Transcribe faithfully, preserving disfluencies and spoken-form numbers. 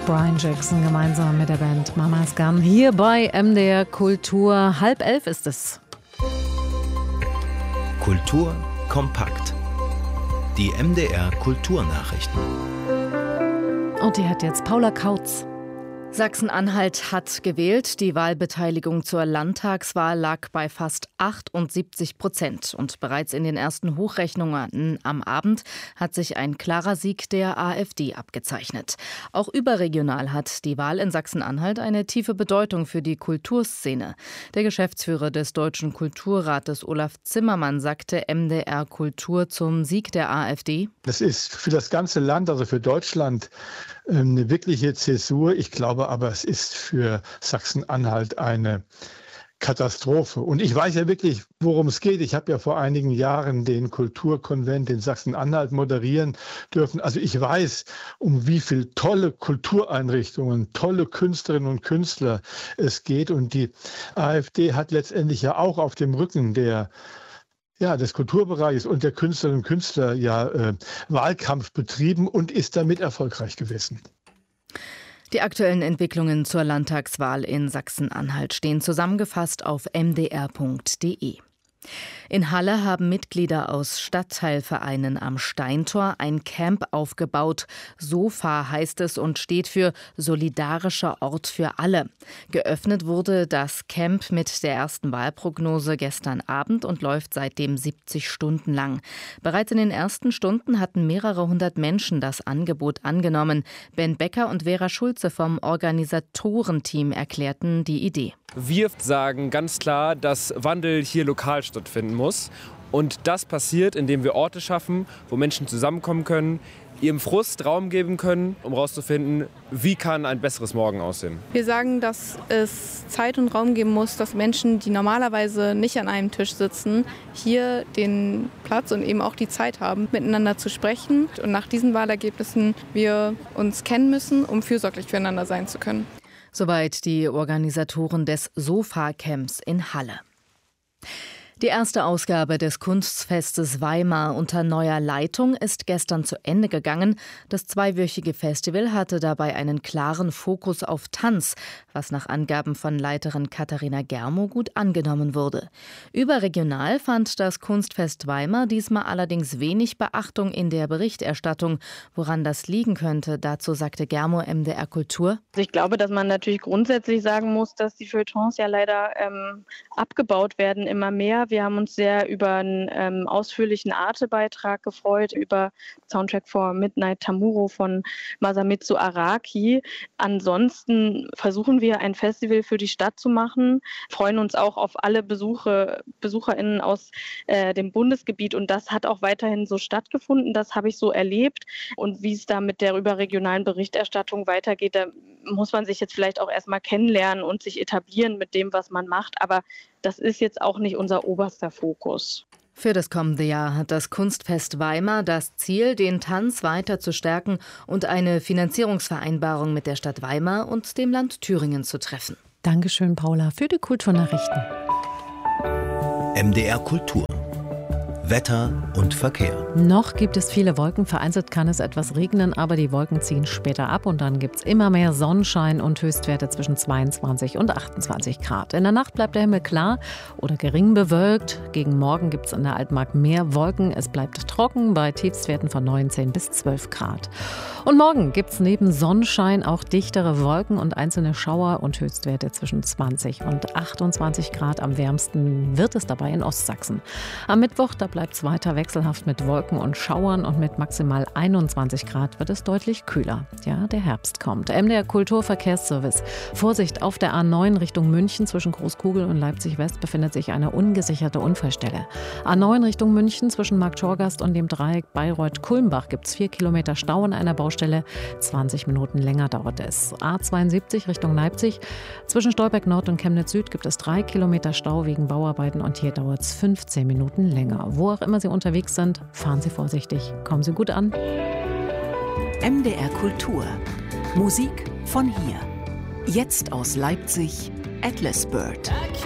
Brian Jackson gemeinsam mit der Band Mama's Gun hier bei M D R Kultur. Halb elf ist es. Kultur kompakt. Die M D R Kulturnachrichten. Und die hat jetzt Paula Kautz. Sachsen-Anhalt hat gewählt. Die Wahlbeteiligung zur Landtagswahl lag bei fast achtundsiebzig Prozent. Und bereits in den ersten Hochrechnungen am Abend hat sich ein klarer Sieg der AfD abgezeichnet. Auch überregional hat die Wahl in Sachsen-Anhalt eine tiefe Bedeutung für die Kulturszene. Der Geschäftsführer des Deutschen Kulturrates Olaf Zimmermann sagte M D R Kultur zum Sieg der AfD: Das ist für das ganze Land, also für Deutschland, eine wirkliche Zäsur. Ich glaube aber, es ist für Sachsen-Anhalt eine Katastrophe. Und ich weiß ja wirklich, worum es geht. Ich habe ja vor einigen Jahren den Kulturkonvent in Sachsen-Anhalt moderieren dürfen. Also ich weiß, um wie viele tolle Kultureinrichtungen, tolle Künstlerinnen und Künstler es geht. Und die AfD hat letztendlich ja auch auf dem Rücken der Ja, des Kulturbereichs und der Künstlerinnen und Künstler ja äh, Wahlkampf betrieben und ist damit erfolgreich gewesen. Die aktuellen Entwicklungen zur Landtagswahl in Sachsen-Anhalt stehen zusammengefasst auf m d r punkt d e. In Halle haben Mitglieder aus Stadtteilvereinen am Steintor ein Camp aufgebaut. SOFA heißt es und steht für Solidarischer Ort für alle. Geöffnet wurde das Camp mit der ersten Wahlprognose gestern Abend und läuft seitdem siebzig Stunden lang. Bereits in den ersten Stunden hatten mehrere hundert Menschen das Angebot angenommen. Ben Becker und Vera Schulze vom Organisatorenteam erklärten die Idee. Wir sagen ganz klar, dass Wandel hier lokal stattfinden muss. Und das passiert, indem wir Orte schaffen, wo Menschen zusammenkommen können, ihrem Frust Raum geben können, um herauszufinden, wie kann ein besseres Morgen aussehen. Wir sagen, dass es Zeit und Raum geben muss, dass Menschen, die normalerweise nicht an einem Tisch sitzen, hier den Platz und eben auch die Zeit haben, miteinander zu sprechen. Und nach diesen Wahlergebnissen wir uns kennen müssen, um fürsorglich füreinander sein zu können. Soweit die Organisatoren des SOFA-Camps in Halle. Die erste Ausgabe des Kunstfestes Weimar unter neuer Leitung ist gestern zu Ende gegangen. Das zweiwöchige Festival hatte dabei einen klaren Fokus auf Tanz, was nach Angaben von Leiterin Katharina Germo gut angenommen wurde. Überregional fand das Kunstfest Weimar diesmal allerdings wenig Beachtung in der Berichterstattung. Woran das liegen könnte, dazu sagte Germo M D R Kultur: Ich glaube, dass man natürlich grundsätzlich sagen muss, dass die Feuilletons ja leider ähm, abgebaut werden, immer mehr. Wir haben uns sehr über einen ähm, ausführlichen Arte-Beitrag gefreut, über Soundtrack for Midnight Tamuro von Masamitsu Araki. Ansonsten versuchen wir, ein Festival für die Stadt zu machen, freuen uns auch auf alle Besuche, BesucherInnen aus äh, dem Bundesgebiet, und das hat auch weiterhin so stattgefunden. Das habe ich so erlebt. Und wie es da mit der überregionalen Berichterstattung weitergeht, da muss man sich jetzt vielleicht auch erstmal kennenlernen und sich etablieren mit dem, was man macht. Aber das ist jetzt auch nicht unser oberster Fokus. Für das kommende Jahr hat das Kunstfest Weimar das Ziel, den Tanz weiter zu stärken und eine Finanzierungsvereinbarung mit der Stadt Weimar und dem Land Thüringen zu treffen. Dankeschön, Paula, für die Kulturnachrichten. M D R Kultur. Wetter und Verkehr. Noch gibt es viele Wolken, vereinzelt kann es etwas regnen, aber die Wolken ziehen später ab und dann gibt es immer mehr Sonnenschein und Höchstwerte zwischen zweiundzwanzig und achtundzwanzig Grad. In der Nacht bleibt der Himmel klar oder gering bewölkt. Gegen Morgen gibt es in der Altmark mehr Wolken. Es bleibt trocken bei Tiefstwerten von neunzehn bis zwölf Grad. Und morgen gibt es neben Sonnenschein auch dichtere Wolken und einzelne Schauer und Höchstwerte zwischen zwanzig und achtundzwanzig Grad. Am wärmsten wird es dabei in Ostsachsen. Am Mittwoch, da bleibt es weiter wechselhaft mit Wolken und Schauern und mit maximal einundzwanzig Grad wird es deutlich kühler. Ja, der Herbst kommt. M D R Kulturverkehrsservice. Vorsicht, auf der A neun Richtung München zwischen Großkugel und Leipzig West befindet sich eine ungesicherte Unfallstelle. A neun Richtung München zwischen Marktschorgast und dem Dreieck Bayreuth-Kulmbach gibt es vier Kilometer Stau an einer Baustelle. zwanzig Minuten länger dauert es. A zweiundsiebzig Richtung Leipzig. Zwischen Stolberg Nord und Chemnitz Süd gibt es drei Kilometer Stau wegen Bauarbeiten und hier dauert es fünfzehn Minuten länger. Wo auch immer Sie unterwegs sind, fahren Sie vorsichtig. Kommen Sie gut an. M D R Kultur. Musik von hier. Jetzt aus Leipzig, Atlas Bird.